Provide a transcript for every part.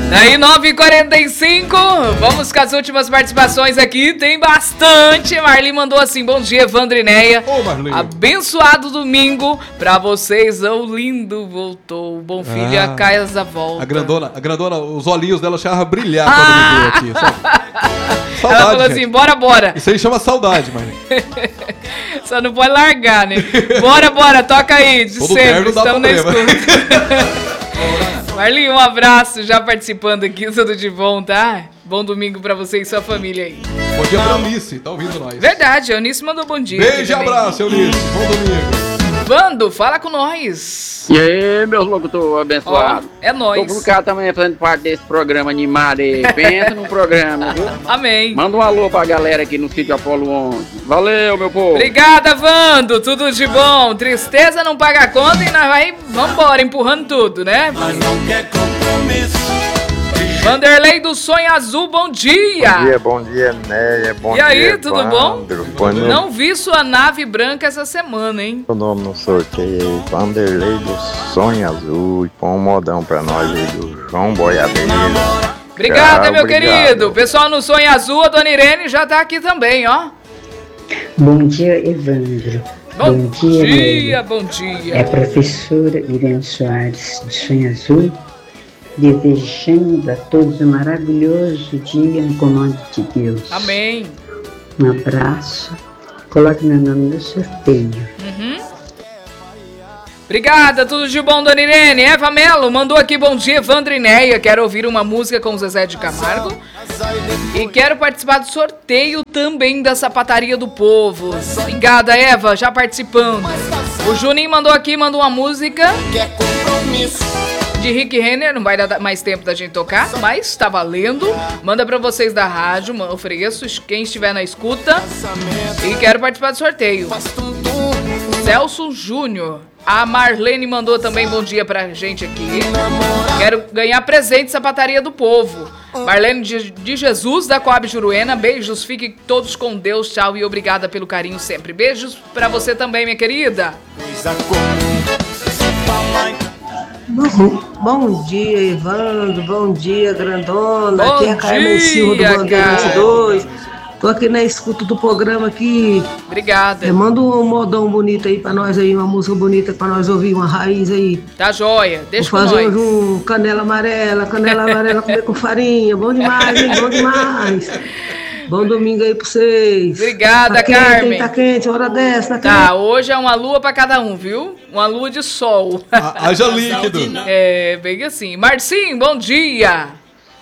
Aí, 9h45, vamos com as últimas participações aqui, tem bastante. Marli mandou assim, bom dia, Evandro e Neia. Ô, Marli. Abençoado domingo pra vocês, o lindo voltou, bom filho, a casa volta. A grandona, os olhinhos dela chegavam a brilhar quando me viu aqui, sabe? Saudade, ela falou gente. assim, bora. Isso aí chama saudade, Marli. Só não pode largar, né? Bora, toca aí, de Todo sempre, dá estamos na problema. escuta. Marli, um abraço, já participando aqui, tudo de bom, tá? Bom domingo pra você e sua família aí. Bom dia pra Eunice, tá ouvindo nós? Verdade, a Eunice mandou bom dia. Beijo e abraço, Eunice, bom domingo. Vando, fala com nós. E aí, meus locutores abençoados. É nóis. Tô por cá também fazendo parte desse programa animado aí. Pensa no programa, viu? Amém. Manda um alô pra galera aqui no sítio Apolo 11. Valeu, meu povo. Obrigada, Vando. Tudo de bom. Tristeza não paga a conta e nós vambora, empurrando tudo, né? Mas não quer compromisso. Vanderlei do Sonho Azul, bom dia. Bom dia, Neia. Bom dia, E aí, tudo bom? Põe Não vi sua nave branca essa semana, hein? o nome no sorteio aí, Vanderlei do Sonho Azul. E põe um modão pra nós aí do João Boiadeiro. Obrigada, Tchau, meu obrigado. querido. O pessoal no Sonho Azul, a dona Irene já tá aqui também, ó. Bom dia, Evandro. Bom dia, Neia. bom dia. É a professora Irene Soares de Sonho Azul, desejando a todos um maravilhoso dia no comando de Deus. Amém. Um abraço. Coloque meu nome no sorteio. Obrigada, tudo de bom, dona Irene. Eva Melo mandou aqui, bom dia, Evandro e Neia. Quero ouvir uma música com o Zezé de Camargo. E quero participar do sorteio também da Sapataria do Povo. Obrigada, Eva, já participando. O Juninho mandou aqui, mandou uma música de Rick Renner, não vai dar mais tempo da gente tocar, mas tá valendo. Manda pra vocês da rádio, ofereço, quem estiver na escuta. E quero participar do sorteio. Celso Júnior. A Marlene mandou também bom dia pra gente aqui. Quero ganhar presente Sapataria do Povo. Marlene de Jesus, da Coab Juruena. Beijos, fiquem todos com Deus. Tchau e obrigada pelo carinho sempre. Beijos pra você também, minha querida. Bom dia, Evandro. Bom dia, grandona. Bom aqui é a Carmen Silva do Bandeira cara. 22. Tô aqui na escuta do programa aqui. Obrigada. Manda um modão bonito aí pra nós aí, uma música bonita pra nós ouvir, uma raiz aí. Tá joia, deixa com Vou fazer nós. hoje um canela amarela comer com farinha. Bom demais, hein? Bom demais. Bom domingo aí pra vocês. Obrigada, tá quente, Carmen. hein? Tá quente, hora dessa, Tá, hoje é uma lua pra cada um, viu? Uma lua de sol. Haja líquido. É, bem assim. Marcinho, bom dia.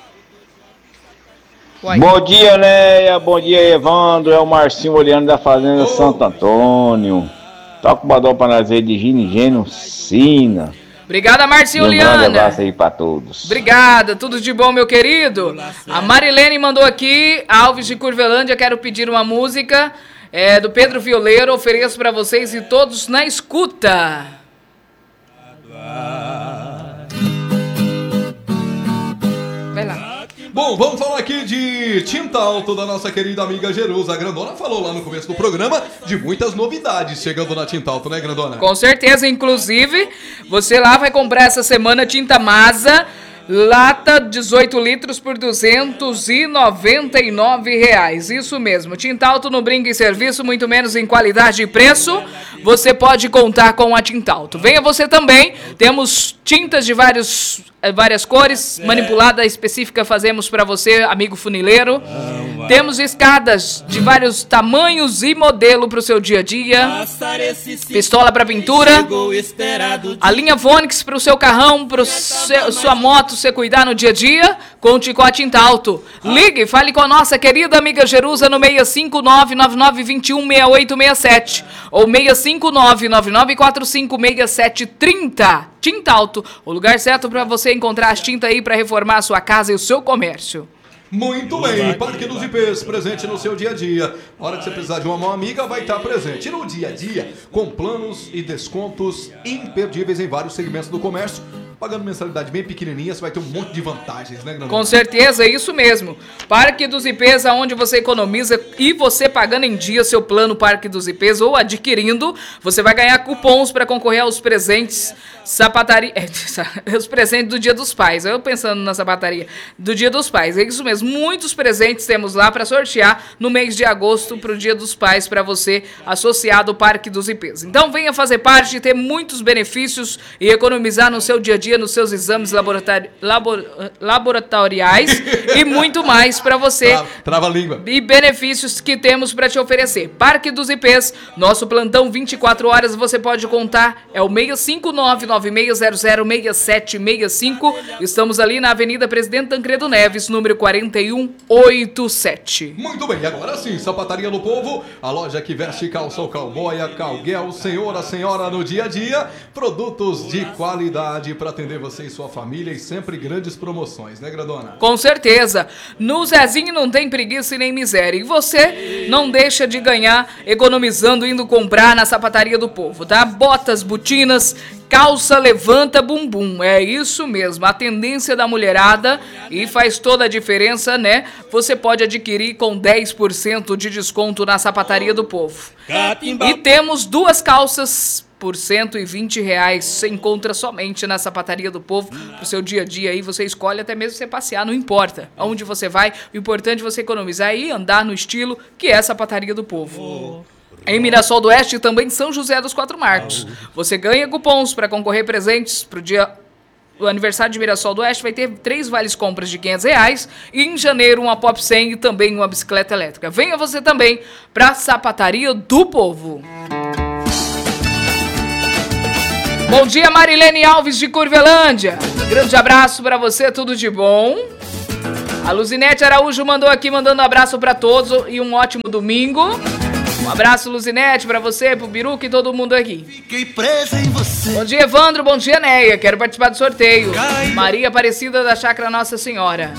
Uai. Bom dia, Neia. Bom dia, Evandro. É o Marcinho Oliano da Fazenda Santo Antônio. Toca o badol pra nós aí de Ginigênio Sina. Obrigada, Marcinho Um grande Liana. abraço aí pra todos. Obrigada, tudo de bom, meu querido. A Marilene mandou aqui, Alves de Curvelândia, quero pedir uma música do Pedro Violeiro, ofereço pra vocês e todos na escuta. Vai lá. Bom, vamos falar aqui de Tinta Alto da nossa querida amiga Jerusa. A Grandona falou lá no começo do programa de muitas novidades chegando na Tinta Alto, né, Grandona? Com certeza, inclusive, você lá vai comprar essa semana tinta Masa, lata 18 litros por R$ 299. Isso mesmo, Tinta Alto no brinco e serviço, muito menos em qualidade e preço. Você pode contar com a Tinta Alto. Venha você também, temos tintas de várias cores, manipulada específica fazemos para você, amigo funileiro. Temos escadas de vários tamanhos e modelo para o seu dia a dia. Pistola para pintura. A linha Vonix para o seu carrão, para sua moto, você cuidar no dia a dia. Conte com a Tinta Alto. Ligue, fale com a nossa querida amiga Jerusa no 659-9921-6867 ou 659-9945-6730. Tinta Alto, o lugar certo para você encontrar as tintas aí para reformar a sua casa e o seu comércio. Muito bem, Parque dos IPs, presente no seu dia a dia. Na hora que você precisar de uma mão amiga, vai estar presente no dia a dia, com planos e descontos imperdíveis em vários segmentos do comércio. pagando mensalidade bem pequenininha, você vai ter um monte de vantagens, né, Grandona? Com certeza, é isso mesmo. Parque dos IPs, onde você economiza e você pagando em dia seu plano Parque dos IPs ou adquirindo, você vai ganhar cupons para concorrer aos presentes sapataria, os presentes do Dia dos Pais. Eu pensando na sapataria do Dia dos Pais. É isso mesmo, muitos presentes temos lá para sortear no mês de agosto para o Dia dos Pais para você associado ao Parque dos IPs. Então venha fazer parte e ter muitos benefícios e economizar no seu dia a dia, nos seus exames laboratoriais e muito mais para você. Trava a língua. E benefícios que temos para te oferecer. Parque dos IPs, nosso plantão 24 horas, você pode contar, é o 659-9600-6765. Estamos ali na Avenida Presidente Tancredo Neves, número 4187. Muito bem, agora sim, Sapataria do Povo, a loja que veste calça ou cowboy, calguel, senhora no dia a dia, produtos de qualidade para atender você e sua família e sempre grandes promoções, né, Grandona? Com certeza. No Zezinho não tem preguiça e nem miséria. E você não deixa de ganhar economizando, indo comprar na Sapataria do Povo, tá? Botas, botinas, calça levanta bumbum. É isso mesmo, a tendência da mulherada e faz toda a diferença, né? Você pode adquirir com 10% de desconto na Sapataria do Povo. E temos duas calças por R$120. Você encontra somente na Sapataria do Povo. Pro seu dia a dia aí, você escolhe até mesmo você passear, não importa aonde você vai. O importante é você economizar e andar no estilo que é a Sapataria do Povo. Em Mirassol do Oeste e também São José dos Quatro Marcos. Você ganha cupons para concorrer presentes pro dia... O aniversário de Mirassol do Oeste vai ter 3 vales compras de R$500 e em janeiro uma Pop 100 e também uma bicicleta elétrica. Venha você também para Sapataria do Povo. Bom dia, Marilene Alves de Curvelândia. Grande abraço para você, tudo de bom. A Luzinete Araújo mandou aqui, mandando um abraço para todos e um ótimo domingo. Um abraço, Luzinete, pra você, pro Biruca e todo mundo aqui. Fiquei presa em você. Bom dia, Evandro. Bom dia, Neia. Quero participar do sorteio. Maria Aparecida da Chácara Nossa Senhora.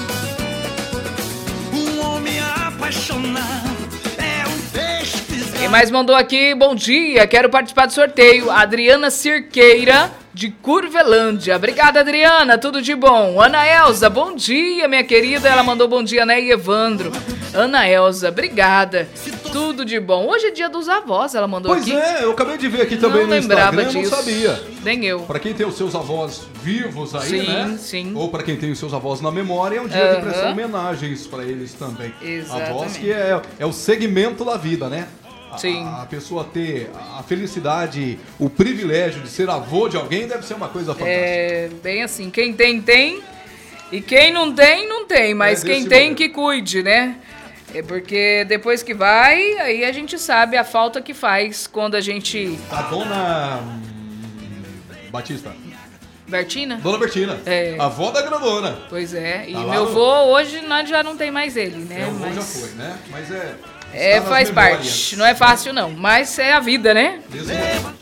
Um homem apaixonado é um peixe pisado. Quem mais mandou aqui? Bom dia. Quero participar do sorteio. Adriana Cirqueira, de Curvelândia. Obrigada, Adriana. Tudo de bom. Ana Elza, bom dia, minha querida. Ela mandou bom dia, né, e Evandro. Ana Elza, obrigada. Tudo de bom. Hoje é dia dos avós, ela mandou aqui. Pois é, eu acabei de ver aqui também não no lembrava Instagram, disso. não sabia. Nem eu. Pra quem tem os seus avós vivos aí, Sim, né? sim. Ou pra quem tem os seus avós na memória, é um dia de prestar homenagens pra eles também. Exatamente. Avós que é o segmento da vida, né? Sim. A pessoa ter a felicidade, o privilégio de ser avô de alguém deve ser uma coisa fantástica. É bem assim, quem tem, tem. E quem não tem, não tem. Mas quem tem, que cuide, né? É porque depois que vai, aí a gente sabe a falta que faz quando a gente... A dona Batista. Bertina? Dona Bertina. É. A avó da Grandona. Pois é. E Tá lá meu no- avô, hoje, nós já não tem mais ele, né? O avô Mas já foi, né? Mas é, está nas faz memórias. parte. Não é fácil, não. Mas é a vida, né? Mesmo